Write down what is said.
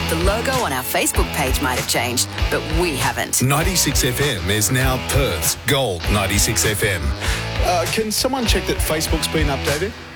The logo on our Facebook page might have changed, but we haven't. 96 FM is now Perth's Gold 96 FM. Can someone check that Facebook's been updated?